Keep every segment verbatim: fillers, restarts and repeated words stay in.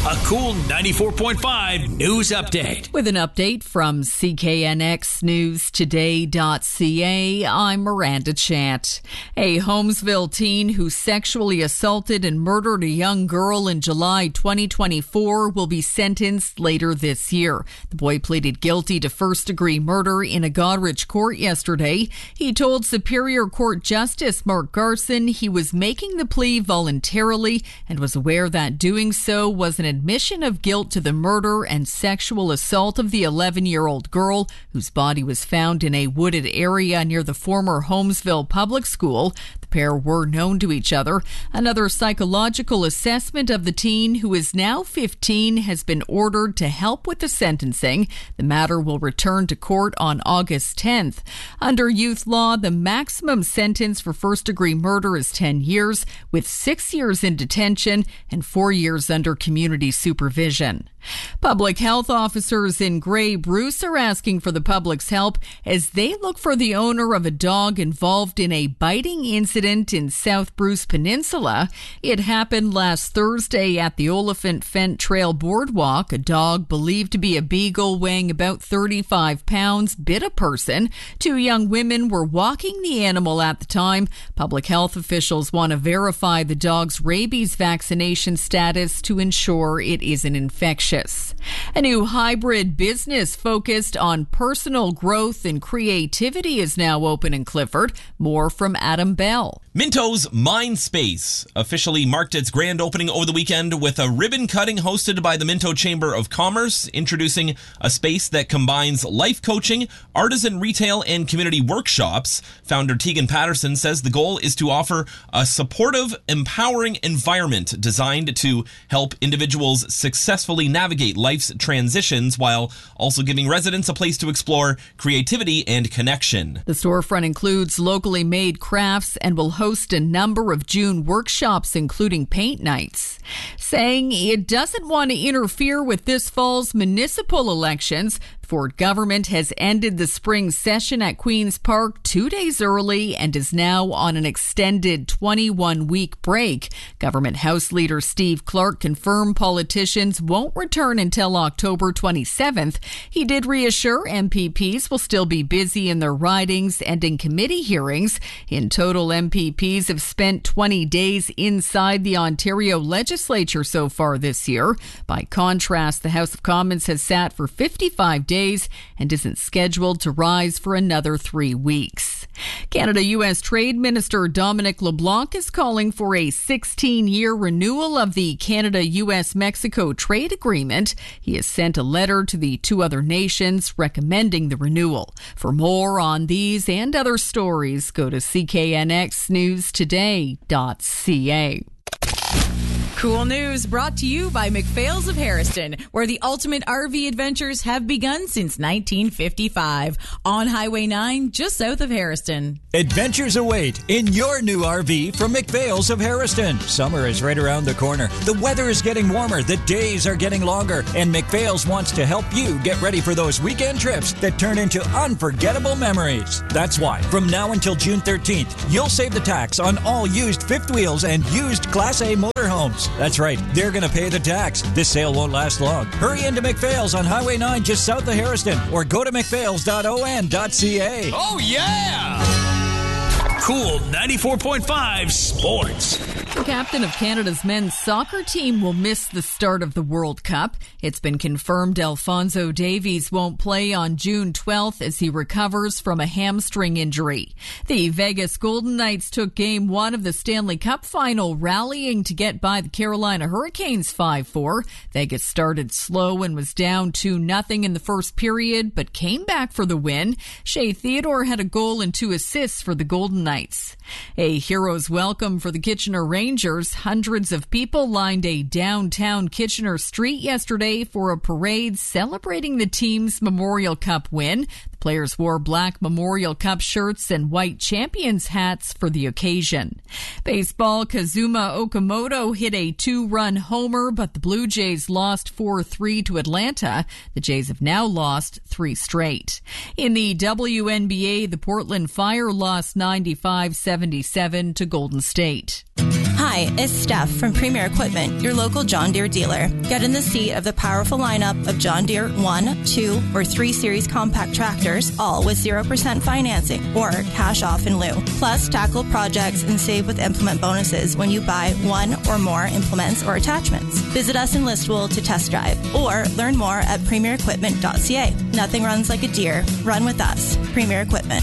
A Cool ninety-four point five news update. With an update from C K N X News Today dot C A, I'm Miranda Chant. A Holmesville teen who sexually assaulted and murdered a young girl in July twenty twenty-four will be sentenced later this year. The boy pleaded guilty to first-degree murder in a Goderich court yesterday. He told Superior Court Justice Mark Garson he was making the plea voluntarily and was aware that doing so was an admission of guilt to the murder and sexual assault of the eleven-year-old girl whose body was found in a wooded area near the former Holmesville Public School. The pair were known to each other. Another psychological assessment of the teen, who is now fifteen, has been ordered to help with the sentencing. The matter will return to court on August tenth. Under youth law, the maximum sentence for first-degree murder is ten years, with six years in detention and four years under community supervision. Public health officers in Grey Bruce are asking for the public's help as they look for the owner of a dog involved in a biting incident in South Bruce Peninsula. It happened last Thursday at the Oliphant Fent Trail Boardwalk. A dog believed to be a beagle weighing about thirty-five pounds bit a person. Two young women were walking the animal at the time. Public health officials want to verify the dog's rabies vaccination status to ensure it isn't infectious. A new hybrid business focused on personal growth and creativity is now open in Clifford. More from Adam Bell. Minto's Mindspace officially marked its grand opening over the weekend with a ribbon cutting hosted by the Minto Chamber of Commerce, introducing a space that combines life coaching, artisan retail, and community workshops. Founder Tegan Patterson says the goal is to offer a supportive, empowering environment designed to help individuals successfully navigate life's transitions while also giving residents a place to explore creativity and connection. The storefront includes locally made crafts and will host a number of June workshops, including paint nights. Saying it doesn't want to interfere with this fall's municipal elections, Ford government has ended the spring session at Queen's Park two days early and is now on an extended twenty-one week break. Government House Leader Steve Clark confirmed politicians won't return until October twenty-seventh. He did reassure M P Ps will still be busy in their ridings and in committee hearings. In total, M P Ps have spent twenty days inside the Ontario legislature so far this year. By contrast, the House of Commons has sat for fifty-five days and isn't scheduled to rise for another three weeks. Canada-U S Trade Minister Dominic LeBlanc is calling for a sixteen-year renewal of the Canada-U S-Mexico trade agreement. He has sent a letter to the two other nations recommending the renewal. For more on these and other stories, go to C K N X News Today dot C A. Cool news brought to you by McPhail's of Harrison, where the ultimate R V adventures have begun since nineteen fifty-five. On Highway nine, just south of Harrison. Adventures await in your new R V from McPhail's of Harrison. Summer is right around the corner. The weather is getting warmer. The days are getting longer. And McPhail's wants to help you get ready for those weekend trips that turn into unforgettable memories. That's why, from now until June thirteenth, you'll save the tax on all used fifth wheels and used Class A motorhomes. That's right, they're going to pay the tax. This sale won't last long. Hurry into McPhail's on Highway nine just south of Harrison or go to mcphails dot o n dot c a. Oh, yeah! Cool ninety-four point five Sports. The captain of Canada's men's soccer team will miss the start of the World Cup. It's been confirmed Alphonso Davies won't play on June twelfth as he recovers from a hamstring injury. The Vegas Golden Knights took game one of the Stanley Cup final, rallying to get by the Carolina Hurricanes five four. Vegas started slow and was down two nothing in the first period, but came back for the win. Shea Theodore had a goal and two assists for the Golden Knights. A hero's welcome for the Kitchener Rangers. Hundreds of people lined a downtown Kitchener street yesterday for a parade celebrating the team's Memorial Cup win. The Players wore black Memorial Cup shirts and white Champions hats for the occasion. Baseball, Kazuma Okamoto hit a two-run homer, but the Blue Jays lost four three to Atlanta. The Jays have now lost three straight. In the W N B A, the Portland Fire lost ninety-five seventy-seven to Golden State. Hi, it's Steph from Premier Equipment, your local John Deere dealer. Get in the seat of the powerful lineup of John Deere one, two, or three Series compact tractors, all with zero percent financing or cash off in lieu. Plus, tackle projects and save with implement bonuses when you buy one or more implements or attachments. Visit us in Listowel to test drive or learn more at premier equipment dot c a. Nothing runs like a Deere. Run with us. Premier Equipment.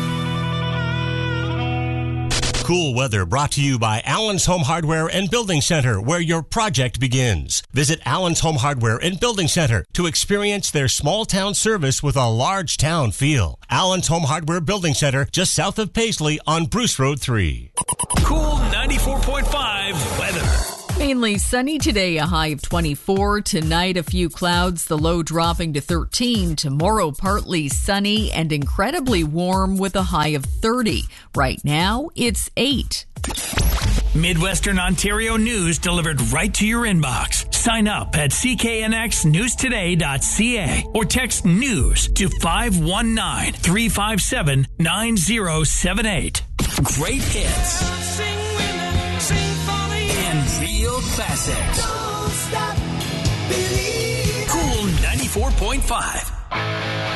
Cool weather brought to you by Allen's Home Hardware and Building Center, where your project begins. Visit Allen's Home Hardware and Building Center to experience their small town service with a large town feel. Allen's Home Hardware Building Center, just south of Paisley on Bruce Road three. Cool ninety-four point five weather. Mainly sunny today, a high of twenty-four. Tonight, a few clouds, the low dropping to thirteen. Tomorrow, partly sunny and incredibly warm with a high of thirty. Right now, it's eight. Midwestern Ontario news delivered right to your inbox. Sign up at c k n x news today dot c a or text news to five one nine, three five seven, nine zero seven eight. Great hits and real classics. Cool ninety-four point five.